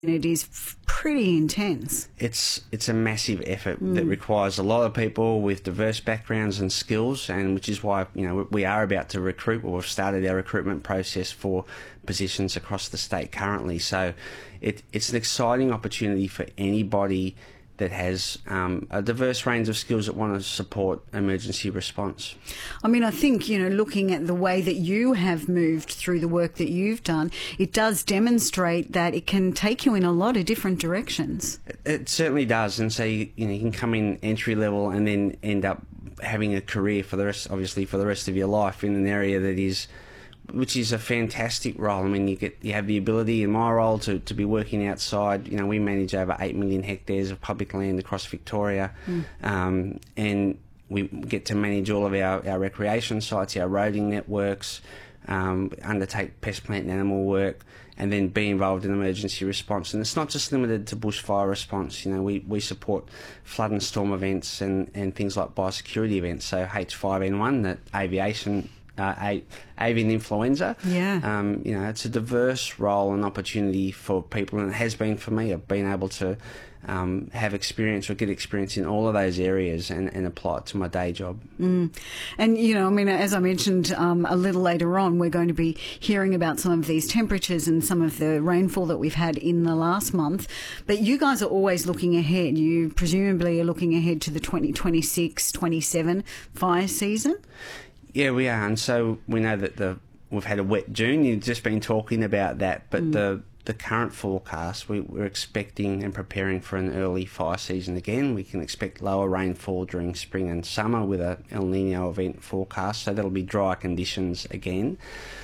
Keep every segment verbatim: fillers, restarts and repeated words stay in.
it is f- pretty intense. It's it's a massive effort mm. that requires a lot of people with diverse backgrounds and skills, and which is why, you know, we are about to recruit, or we've started our recruitment process for positions across the state currently. So it, it's an exciting opportunity for anybody that has um, a diverse range of skills that want to support emergency response. I mean, I think, you know, looking at the way that you have moved through the work that you've done, it does demonstrate that it can take you in a lot of different directions. It, it certainly does. And so, you, you know, you can come in entry level and then end up having a career for the rest, obviously, for the rest of your life in an area that is, which is a fantastic role. I mean, you get you have the ability in my role to, to be working outside. You know, we manage over eight million hectares of public land across Victoria, mm. um, and we get to manage all of our, our recreation sites, our roading networks, um, undertake pest, plant and animal work, and then be involved in emergency response. And it's not just limited to bushfire response. You know, we, we support flood and storm events and, and things like biosecurity events, so H five N one, that aviation Uh, a, avian influenza. Yeah. Um, you know, it's a diverse role and opportunity for people, and it has been for me. I've been able to um, have experience or get experience in all of those areas and, and apply it to my day job. Mm. And, you know, I mean, as I mentioned um, a little later on, we're going to be hearing about some of these temperatures and some of the rainfall that we've had in the last month. But you guys are always looking ahead. You presumably are looking ahead to the twenty twenty-six twenty-seven fire season. Yeah, we are, and so we know that the we've had a wet June. You've just been talking about that, but mm. the the current forecast, we, we're expecting and preparing for an early fire season again. We can expect lower rainfall during spring and summer with a El Nino event forecast, so that'll be dry conditions again.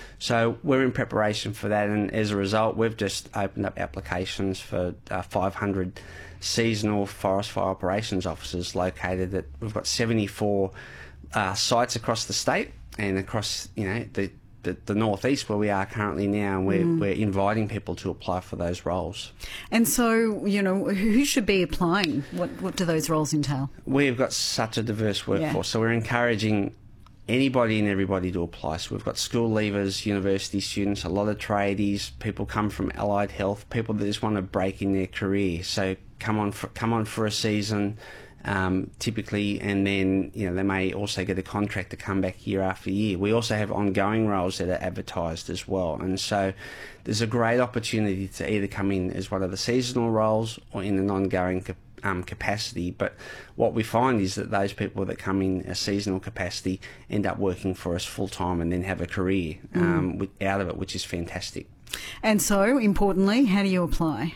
So we're in preparation for that, and as a result, we've just opened up applications for uh, five hundred seasonal forest fire operations officers located at. We've got seventy-four Uh, sites across the state and across, you know, the, the, the northeast where we are currently now, and we're, mm. we're inviting people to apply for those roles. And so, you know, who should be applying? What what do those roles entail? We've got such a diverse workforce, yeah. so we're encouraging anybody and everybody to apply. So we've got school leavers, university students, a lot of tradies, people come from allied health, people that just want to break in their career. So come on for, come on for a season. Um, typically, and then, you know, they may also get a contract to come back year after year. We also have ongoing roles that are advertised as well, and so there's a great opportunity to either come in as one of the seasonal roles or in an ongoing um, capacity. But what we find is that those people that come in a seasonal capacity end up working for us full time and then have a career um, mm. out of it, which is fantastic. And so, importantly, how do you apply?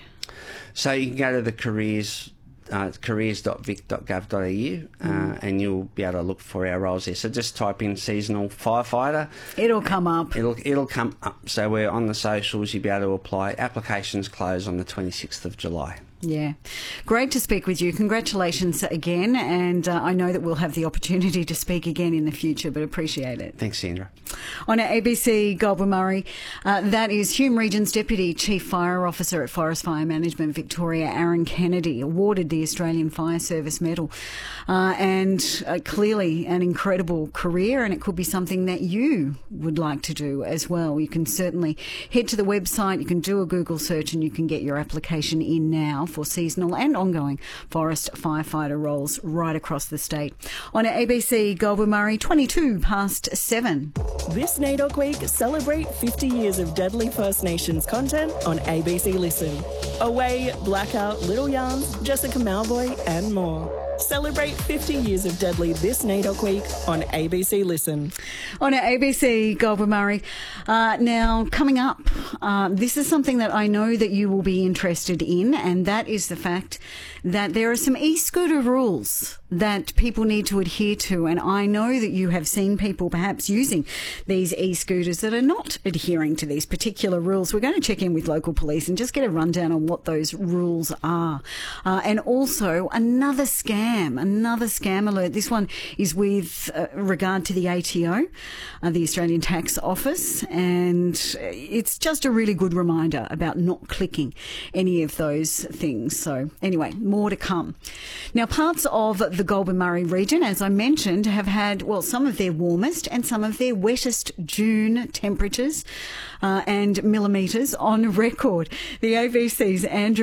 So you can go to the careers. Uh, careers dot vic dot gov dot a u uh, mm. and you'll be able to look for our roles there. So just type in seasonal firefighter. It'll come up. It'll it'll come up. So we're on the socials. You'll be able to apply. Applications close on the twenty-sixth of July. Yeah. Great to speak with you. Congratulations again. And uh, I know that we'll have the opportunity to speak again in the future, but appreciate it. Thanks, Sandra. On our A B C Goulburn Murray, uh, that is Hume Region's Deputy Chief Fire Officer at Forest Fire Management Victoria, Aaron Kennedy, awarded the Australian Fire Service Medal. Uh, and uh, clearly an incredible career, and it could be something that you would like to do as well. You can certainly head to the website, you can do a Google search, and you can get your application in now for seasonal and ongoing forest firefighter roles right across the state. On our A B C Goulburn Murray, twenty-two past seven. This NAIDOC Week, celebrate fifty years of Deadly First Nations content on A B C Listen. Away, Blackout, Little Yarns, Jessica Malvoy and more. Celebrate fifty years of Deadly this NAIDOC Week on A B C Listen. On our A B C Goulburn Murray. Uh, now, coming up, uh, this is something that I know that you will be interested in, and that is the fact that there are some e-scooter rules that people need to adhere to, and I know that you have seen people perhaps using these e-scooters that are not adhering to these particular rules. We're going to check in with local police and just get a rundown on what those rules are. Uh, and also, another scam scam, another scam alert. This one is with uh, regard to the A T O, uh, the Australian Tax Office, and it's just a really good reminder about not clicking any of those things. So anyway, more to come. Now, parts of the Goulburn-Murray region, as I mentioned, have had, well, some of their warmest and some of their wettest June temperatures uh, and millimetres on record. The A B C's Andrew